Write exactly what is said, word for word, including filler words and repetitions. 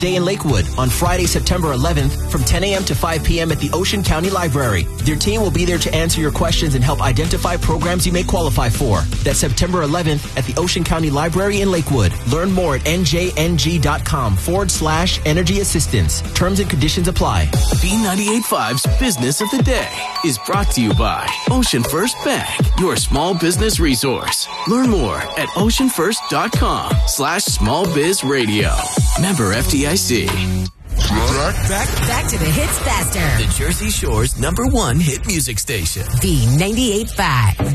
Day in Lakewood on Friday, September eleventh from ten a.m. to five p.m. at the Ocean County Library. Their team will be there to answer your questions and help identify programs you may qualify for. That's September eleventh at the Ocean County Library in Lakewood. Learn more at njng.com forward slash energy assistance. Terms and conditions apply. B ninety-eight point five's Business of the Day is brought to you by Ocean First Bank, your small business resource. Learn more at oceanfirst.com slash small biz radio. Member F D I C. Back, back, back to the hits faster. The Jersey Shore's number one hit music station. B ninety-eight point five.